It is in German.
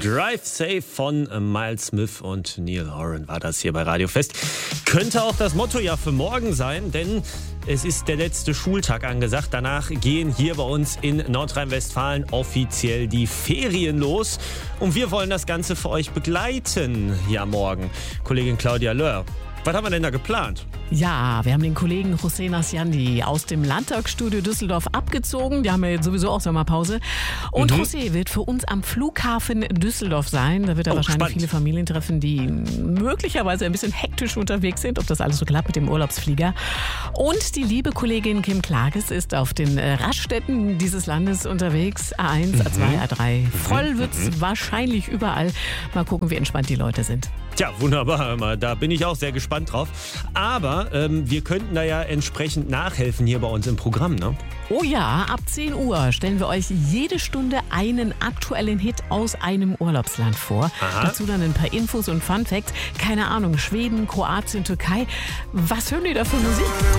Drive Safe von Miles Smith und Neil Horan war das hier bei Radio Fest. Könnte auch das Motto ja für morgen sein, denn es ist der letzte Schultag angesagt. Danach gehen hier bei uns in Nordrhein-Westfalen offiziell die Ferien los. Und wir wollen das Ganze für euch begleiten. Ja, morgen. Kollegin Claudia Löhr. Was haben wir denn da geplant? Ja, wir haben den Kollegen Hussein Asjandi aus dem Landtagsstudio Düsseldorf abgezogen. Die haben ja jetzt sowieso auch Sommerpause. Und José wird für uns am Flughafen Düsseldorf sein. Da wird er wahrscheinlich spannend. viele Familien treffen, die möglicherweise ein bisschen hektisch unterwegs sind, ob das alles so klappt mit dem Urlaubsflieger. Und die liebe Kollegin Kim Klages ist auf den Raststätten dieses Landes unterwegs. A1, A2, A3. Voll wird's wahrscheinlich überall. Mal gucken, wie entspannt die Leute sind. Tja, wunderbar. Da bin ich auch sehr gespannt drauf. Aber wir könnten da ja entsprechend nachhelfen hier bei uns im Programm, ne? Oh ja, ab 10 Uhr stellen wir euch jede Stunde einen aktuellen Hit aus einem Urlaubsland vor. Aha. Dazu dann ein paar Infos und Funfacts. Keine Ahnung, Schweden, Kroatien, Türkei. Was hören die da für Musik?